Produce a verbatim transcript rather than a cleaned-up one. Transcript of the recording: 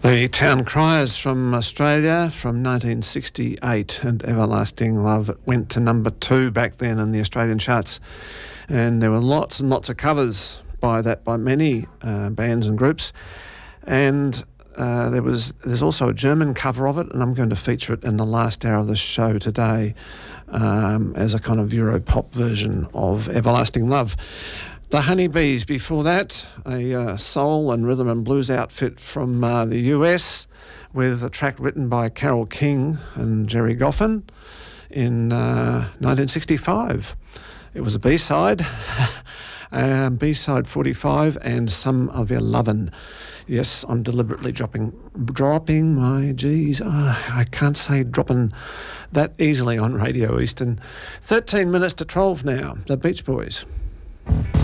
The Town Criers from Australia from nineteen sixty-eight, and Everlasting Love went to number two back then in the Australian charts. And there were lots and lots of covers by that by many uh, bands and groups. And uh, there was there's also a German cover of it, and I'm going to feature it in the last hour of the show today um, as a kind of Europop version of Everlasting Love. The Honeybees before that, a uh, soul and rhythm and blues outfit from uh, the U S with a track written by Carole King and Jerry Goffin in uh, nineteen sixty-five. It was a B-side, um, B-side forty-five, and Some of Your Lovin'. Yes, I'm deliberately dropping dropping my G's. Oh, I can't say dropping that easily on Radio Eastern. thirteen minutes to twelve now, the Beach Boys.